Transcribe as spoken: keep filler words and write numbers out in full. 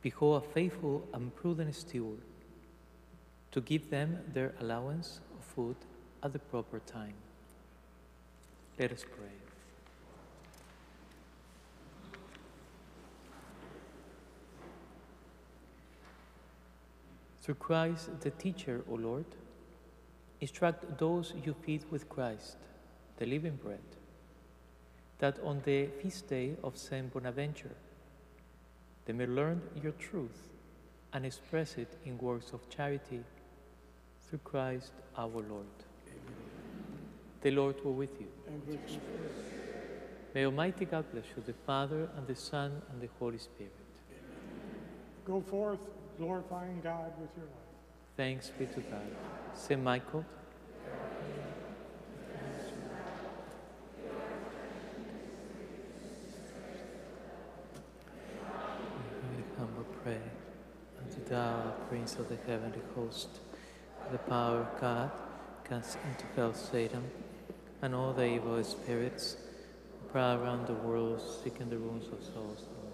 Behold, a faithful and prudent steward, to give them their allowance of food at the proper time. Let us pray. Through Christ the teacher, O Lord, instruct those you feed with Christ, the living bread, that on the feast day of Saint Bonaventure, they may learn your truth and express it in works of charity through Christ our Lord. Amen. The Lord be with you. And with your spirit. May Almighty God bless you, the Father, and the Son, and the Holy Spirit. Go forth, glorifying God with your life. Thanks be to God. Saint Michael, humble pray, unto thou, Prince of the heavenly host, the power of God, cast into hell Satan and all the evil spirits who prowl around the world seeking the ruins of souls.